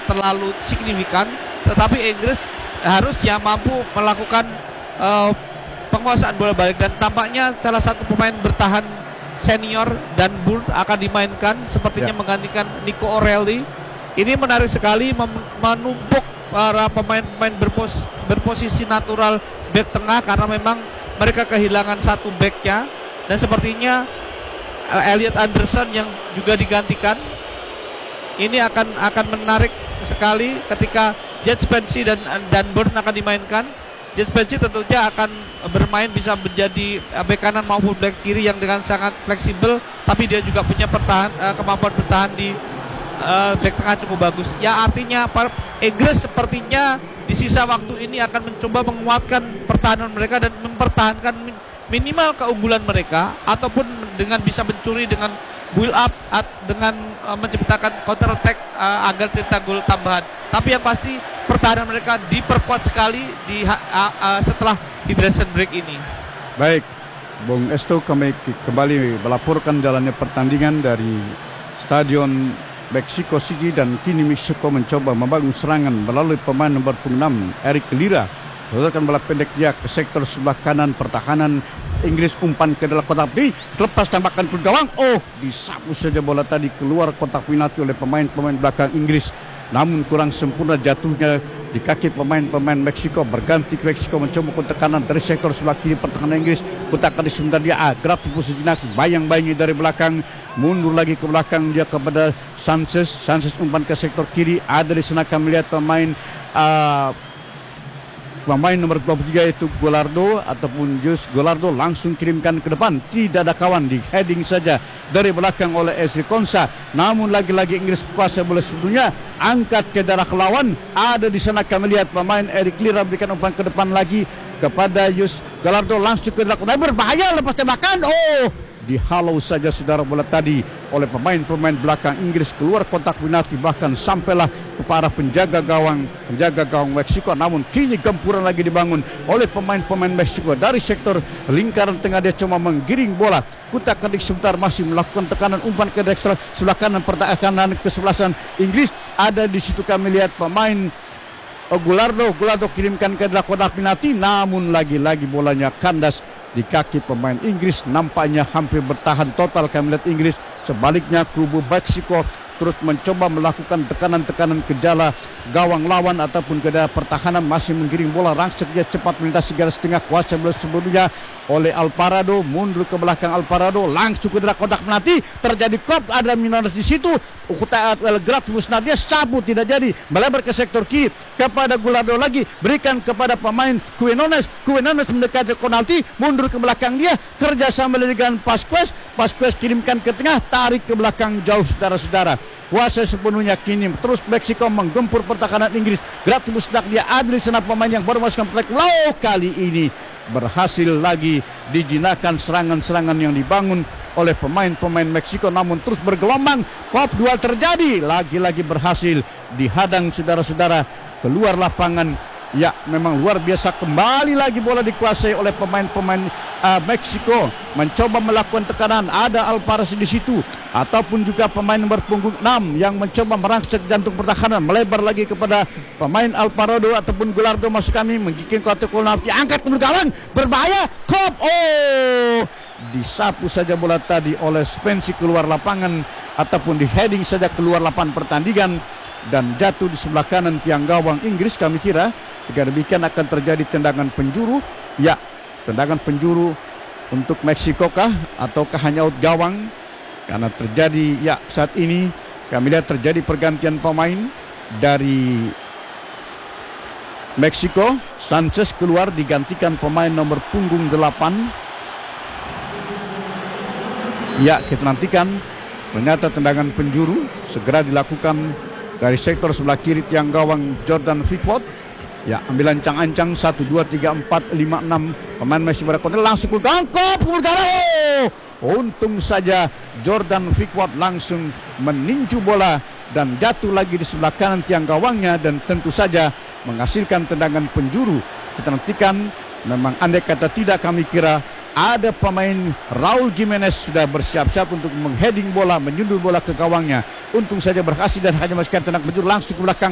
terlalu signifikan, tetapi Inggris harusnya mampu melakukan penguasaan bola balik, dan tampaknya salah satu pemain bertahan senior dan Burn akan dimainkan sepertinya menggantikan Nico O'Reilly. Ini menarik sekali, menumpuk para pemain-pemain berposisi natural back tengah, karena memang mereka kehilangan satu backnya, dan sepertinya Elliot Anderson yang juga digantikan. Ini akan menarik sekali ketika Jet Spence dan Burn akan dimainkan. Jet Spence tentunya akan bermain bisa menjadi bek kanan maupun bek kiri yang dengan sangat fleksibel, tapi dia juga punya kemampuan bertahan di bek tengah cukup bagus. Ya, artinya Inggris sepertinya di sisa waktu ini akan mencoba menguatkan pertahanan mereka dan mempertahankan minimal keunggulan mereka, ataupun dengan bisa mencuri dengan build up dengan menciptakan counter attack agar cipta gol tambahan. Tapi yang pasti pertahanan mereka diperkuat sekali setelah hydration break ini. Baik, Bung Esto, kami kembali melaporkan jalannya pertandingan dari Stadion Mexico City, dan kini Meksiko mencoba membangun serangan melalui pemain nomor 6 Eric Lira. Sodorkan bola pendek dia ke sektor sebelah kanan pertahanan Inggris, umpan ke dalam kotak penalti, terlepas tembakan ke gawang. Disapu saja bola tadi keluar kotak penalti oleh pemain-pemain belakang Inggris. Namun kurang sempurna jatuhnya di kaki pemain-pemain Meksiko. Berganti ke Meksiko mencoba kontak kanan dari sektor sebelah kiri pertahanan Inggris. Putarkan di sebentar dia gerak tipu sejenak, bayang-bayangi dari belakang, mundur lagi ke belakang dia kepada Sanchez. Sanchez umpan ke sektor kiri. Ada di sana kami melihat pemain nomor 23 yaitu Golardo ataupun Jus Golardo langsung kirimkan ke depan. Tidak ada kawan, di heading saja dari belakang oleh Ezri Konsa. Namun lagi-lagi Inggris kuasa bola sebelumnya, angkat ke darah lawan. Ada di sana kami lihat pemain Eric Lira berikan umpan ke depan lagi kepada Jus Golardo, langsung ke darah. Berbahaya lepas tembakan. Dihalau saja saudara bola tadi oleh pemain-pemain belakang Inggris keluar kotak penalti, bahkan sampailah kepada penjaga gawang Meksiko. Namun kini gempuran lagi dibangun oleh pemain-pemain Meksiko dari sektor lingkaran tengah. Dia cuma menggiring bola, kutak kedik sebentar, masih melakukan tekanan umpan ke ekstra sebelah kanan pertahanan kesebelasan Inggris. Ada di situ kami lihat pemain Golardo kirimkan ke dalam kotak penalti, namun lagi-lagi bolanya kandas di kaki pemain Inggris. Nampaknya hampir bertahan total kami lihat Inggris. Sebaliknya kubu Meksiko terus mencoba melakukan tekanan-tekanan ke jala gawang lawan ataupun ke dalam pertahanan, masih menggiring bola rangsek dia cepat melintasi garis tengah. Kuasa bola sebelumnya oleh Alvarado, mundur ke belakang Alvarado, langsung ke dalam kotak penalti. Terjadi kop, ada Minares di situ. Gerak musnah dia, sabu tidak jadi, melebar ke sektor kiri kepada Golardo lagi, berikan kepada pemain Quinones mendekati penalti, mundur ke belakang dia, kerjasama dengan Pasquez kirimkan ke tengah, tarik ke belakang jauh saudara-saudara. Kuasa sepenuhnya kini terus Meksiko menggempur pertahanan Inggris. Gratis sedak dia ada di sana pemain yang baru masukkan pertahanan. Kali ini berhasil lagi dijinakan serangan-serangan yang dibangun oleh pemain-pemain Meksiko, namun terus bergelombang. Pop duel terjadi, lagi-lagi berhasil dihadang saudara-saudara keluar lapangan. Ya, memang luar biasa, kembali lagi bola dikuasai oleh pemain-pemain Meksiko, mencoba melakukan tekanan. Ada Alvarez di situ, ataupun juga pemain nomor punggung 6 yang mencoba merangsek jantung pertahanan, melebar lagi kepada pemain Alvarado ataupun Golardo. Masuk kami menggigit kotak penalti, angkat ke gawang, berbahaya, kop. Disapu saja bola tadi oleh Spence keluar lapangan, ataupun di heading saja keluar lapangan pertandingan dan jatuh di sebelah kanan tiang gawang Inggris. Kami kira jika demikian akan terjadi tendangan penjuru. Ya, tendangan penjuru untuk Meksiko kah ataukah hanya out gawang? Karena terjadi, ya, saat ini kami lihat terjadi pergantian pemain dari Meksiko. Sanchez keluar digantikan pemain nomor punggung 8. Ya, kita nantikan. Ternyata tendangan penjuru segera dilakukan dari sektor sebelah kiri tiang gawang Jordan Pickford. Ya, ambil ancang-ancang 1, 2, 3, 4, 5, 6 pemain masih berkontrol, langsung ke gangkop. Untung saja Jordan Pickford langsung meninju bola dan jatuh lagi di sebelah kanan tiang gawangnya, dan tentu saja menghasilkan tendangan penjuru. Kita nantikan. Memang andai kata tidak, kami kira ada pemain Raul Jimenez sudah bersiap-siap untuk mengheading bola, menyundul bola ke gawangnya. Untung saja berhasil dan hanya masukkan tendangan penjuru langsung ke belakang